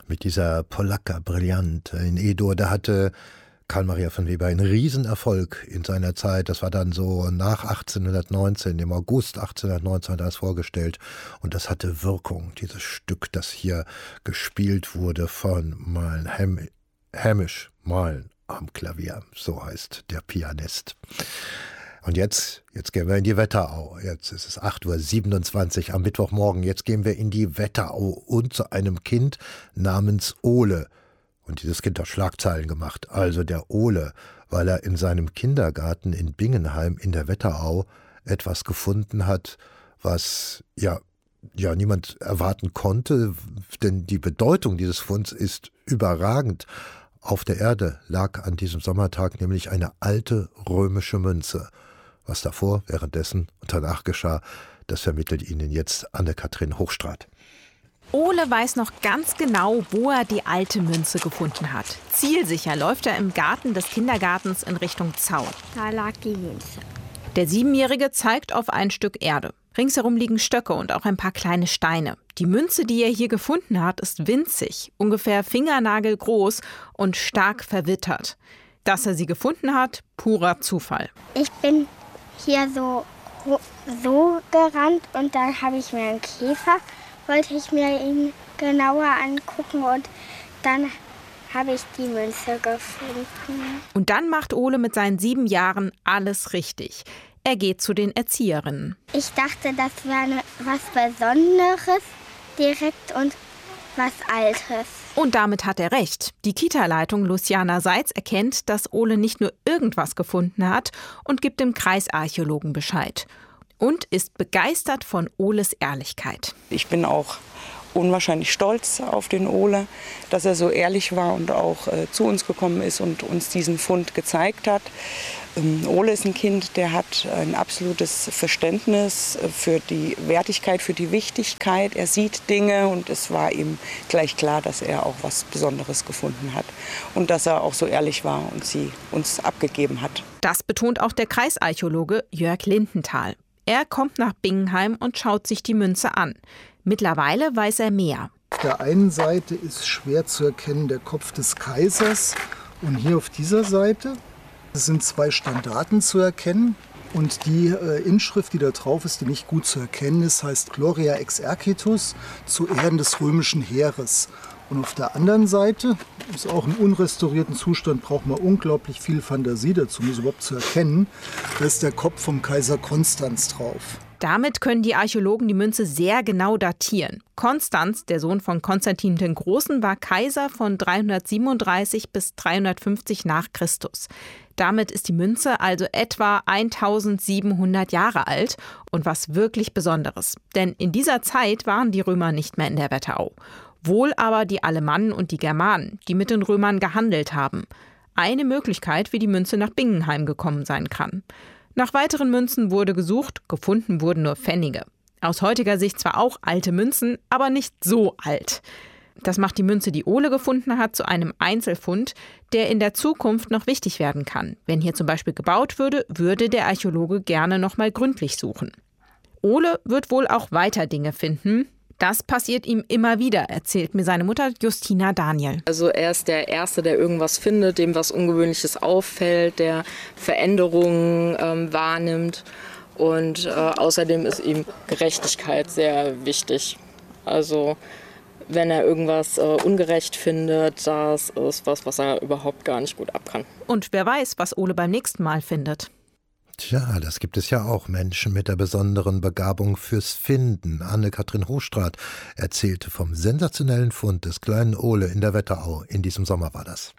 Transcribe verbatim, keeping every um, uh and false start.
mit dieser Polacca Brillant in E-Dur. Da hatte Carl Maria von Weber einen Riesenerfolg in seiner Zeit. Das war dann so nach achtzehnhundertneunzehn, im August achtzehnhundertneunzehn hat er es vorgestellt. Und das hatte Wirkung, dieses Stück, das hier gespielt wurde von Malen Ham, Hamish Malen am Klavier. So heißt der Pianist. Und jetzt, jetzt gehen wir in die Wetterau. Jetzt ist es acht Uhr siebenundzwanzig am Mittwochmorgen. Jetzt gehen wir in die Wetterau und zu einem Kind namens Ole. Und dieses Kind hat Schlagzeilen gemacht. Also der Ole, weil er in seinem Kindergarten in Bingenheim in der Wetterau etwas gefunden hat, was ja, ja niemand erwarten konnte. Denn die Bedeutung dieses Funds ist überragend. Auf der Erde lag an diesem Sommertag nämlich eine alte römische Münze. Was davor, währenddessen und danach geschah, das vermittelt Ihnen jetzt Anne-Kathrin Hochstraat. Ole weiß noch ganz genau, wo er die alte Münze gefunden hat. Zielsicher läuft er im Garten des Kindergartens in Richtung Zaun. Da lag die Münze. Der Siebenjährige zeigt auf ein Stück Erde. Ringsherum liegen Stöcke und auch ein paar kleine Steine. Die Münze, die er hier gefunden hat, ist winzig, ungefähr fingernagelgroß und stark verwittert. Dass er sie gefunden hat, purer Zufall. Ich bin hier so, so gerannt und dann habe ich mir einen Käfer, wollte ich mir ihn genauer angucken und dann habe ich die Münze gefunden. Und dann macht Ole mit seinen sieben Jahren alles richtig. Er geht zu den Erzieherinnen. Ich dachte, das wäre was Besonderes direkt und was Altes. Und damit hat er recht. Die Kita-Leitung Luciana Seitz erkennt, dass Ole nicht nur irgendwas gefunden hat und gibt dem Kreisarchäologen Bescheid. Und ist begeistert von Oles Ehrlichkeit. Ich bin auch unwahrscheinlich stolz auf den Ole, dass er so ehrlich war und auch äh, zu uns gekommen ist und uns diesen Fund gezeigt hat. Ähm, Ole ist ein Kind, der hat ein absolutes Verständnis für die Wertigkeit, für die Wichtigkeit. Er sieht Dinge und es war ihm gleich klar, dass er auch was Besonderes gefunden hat und dass er auch so ehrlich war und sie uns abgegeben hat. Das betont auch der Kreisarchäologe Jörg Lindenthal. Er kommt nach Bingenheim und schaut sich die Münze an. Mittlerweile weiß er mehr. Auf der einen Seite ist schwer zu erkennen der Kopf des Kaisers und hier auf dieser Seite sind zwei Standarten zu erkennen. Und die äh, Inschrift, die da drauf ist, die nicht gut zu erkennen ist, heißt Gloria exercitus, zu Ehren des römischen Heeres. Und auf der anderen Seite, ist auch im unrestaurierten Zustand, braucht man unglaublich viel Fantasie dazu, um es überhaupt zu erkennen, da ist der Kopf vom Kaiser Konstanz drauf. Damit können die Archäologen die Münze sehr genau datieren. Konstanz, der Sohn von Konstantin dem Großen, war Kaiser von dreihundertsiebenunddreißig bis dreihundertfünfzig nach Christus. Damit ist die Münze also etwa eintausendsiebenhundert Jahre alt und was wirklich Besonderes. Denn in dieser Zeit waren die Römer nicht mehr in der Wetterau. Wohl aber die Alemannen und die Germanen, die mit den Römern gehandelt haben. Eine Möglichkeit, wie die Münze nach Bingenheim gekommen sein kann. Nach weiteren Münzen wurde gesucht, gefunden wurden nur Pfennige. Aus heutiger Sicht zwar auch alte Münzen, aber nicht so alt. Das macht die Münze, die Ole gefunden hat, zu einem Einzelfund, der in der Zukunft noch wichtig werden kann. Wenn hier zum Beispiel gebaut würde, würde der Archäologe gerne noch mal gründlich suchen. Ole wird wohl auch weiter Dinge finden. Das passiert ihm immer wieder, erzählt mir seine Mutter Justina Daniel. Also er ist der Erste, der irgendwas findet, dem was Ungewöhnliches auffällt, der Veränderungen ähm, wahrnimmt. Und äh, außerdem ist ihm Gerechtigkeit sehr wichtig. Also wenn er irgendwas äh, ungerecht findet, das ist was, was er überhaupt gar nicht gut ab kann. Und wer weiß, was Ole beim nächsten Mal findet. Tja, das gibt es ja auch, Menschen mit der besonderen Begabung fürs Finden. Anne-Kathrin Hochstraat erzählte vom sensationellen Fund des kleinen Ole in der Wetterau. In diesem Sommer war das.